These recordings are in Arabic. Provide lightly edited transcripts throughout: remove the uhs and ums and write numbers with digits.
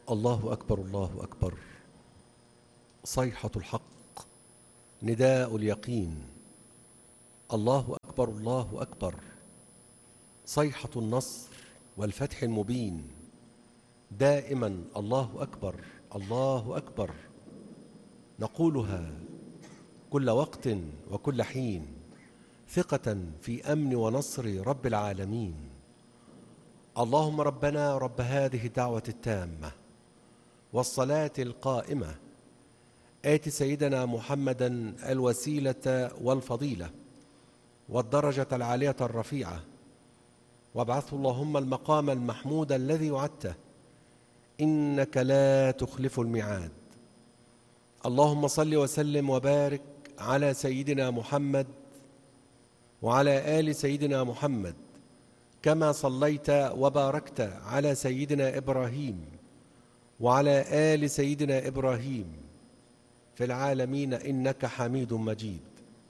الله أكبر الله أكبر. صيحة الحق، نداء اليقين. الله أكبر الله أكبر. صيحة النصر والفتح المبين. دائما الله أكبر الله أكبر، نقولها كل وقت وكل حين، ثقة في أمن ونصر رب العالمين. اللهم ربنا رب هذه الدعوة التامة والصلاة القائمة، آت سيدنا محمدا الوسيلة والفضيلة والدرجة العالية الرفيعة، وابعثه اللهم المقام المحمود الذي وعدته، إنك لا تخلف الميعاد. اللهم صل وسلم وبارك على سيدنا محمد وعلى آل سيدنا محمد، كما صليت وباركت على سيدنا إبراهيم وعلى آل سيدنا إبراهيم في العالمين إنك حميد مجيد.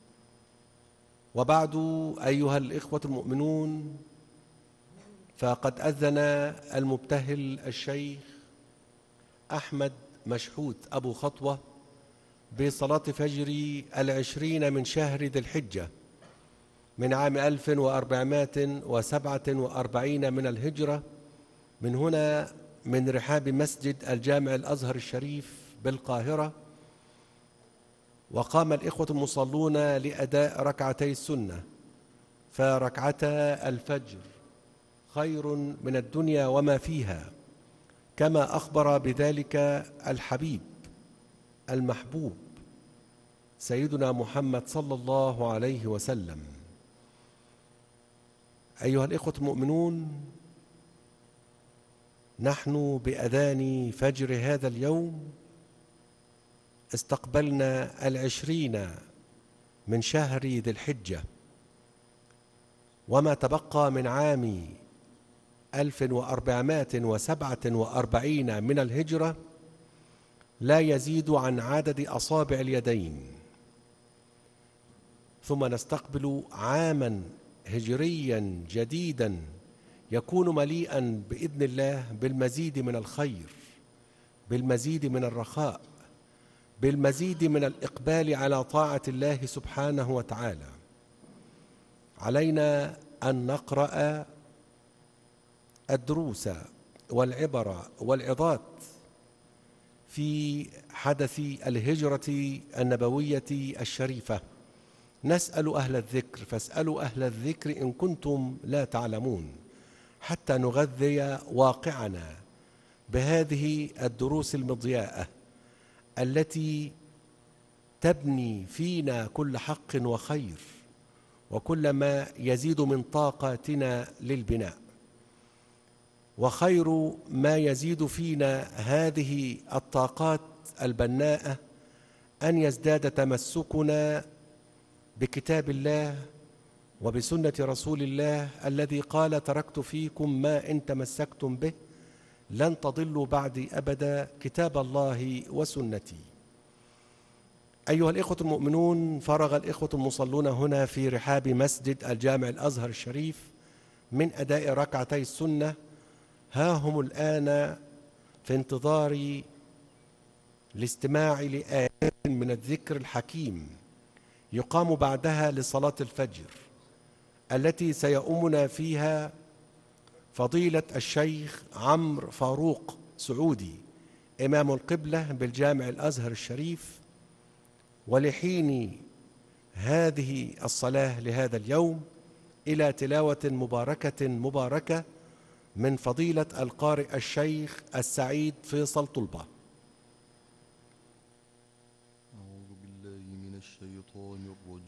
وبعد، أيها الإخوة المؤمنون، فقد أذن المبتهل الشيخ أحمد مشحوت أبو خطوة بصلاة فجر 20 من شهر ذي الحجة من عام 1447 من الهجرة، من هنا من رحاب مسجد الجامع الأزهر الشريف بالقاهرة. وقام الإخوة المصلون لأداء ركعتي السنة، فركعتا الفجر خير من الدنيا وما فيها، كما أخبر بذلك الحبيب المحبوب سيدنا محمد صلى الله عليه وسلم. أيها الإخوة المؤمنون، نحن بأذان فجر هذا اليوم استقبلنا 20 من شهر ذي الحجة، وما تبقى من عام 1447 من الهجرة لا يزيد عن عدد أصابع اليدين، ثم نستقبل عاما هجريا جديدا يكون مليئا بإذن الله بالمزيد من الخير، بالمزيد من الرخاء، بالمزيد من الإقبال على طاعة الله سبحانه وتعالى. علينا أن نقرأ الدروس والعبر والعظات في حدث الهجرة النبوية الشريفة. نسأل أهل الذكر فاسألوا أهل الذكر إن كنتم لا تعلمون، حتى نغذي واقعنا بهذه الدروس المضياءة التي تبني فينا كل حق وخير، وكل ما يزيد من طاقاتنا للبناء. وخير ما يزيد فينا هذه الطاقات البناءة أن يزداد تمسكنا بكتاب الله وبسنة رسول الله الذي قال: تركت فيكم ما إن تمسكتم به لن تضلوا بعدي أبدا، كتاب الله وسنتي. أيها الإخوة المؤمنون، فرغ الإخوة المصلون هنا في رحاب مسجد الجامع الأزهر الشريف من أداء ركعتي السنة، ها هم الآن في انتظار الاستماع لآيات من الذكر الحكيم يقام بعدها لصلاة الفجر، التي سيؤمنا فيها فضيلة الشيخ عمرو فاروق سعودي إمام القبلة بالجامع الأزهر الشريف. ولحين هذه الصلاة لهذا اليوم إلى تلاوة مباركة من فضيلة القارئ الشيخ السعيد فيصل طلبة. أعوذ بالله من الشيطان الرجيم.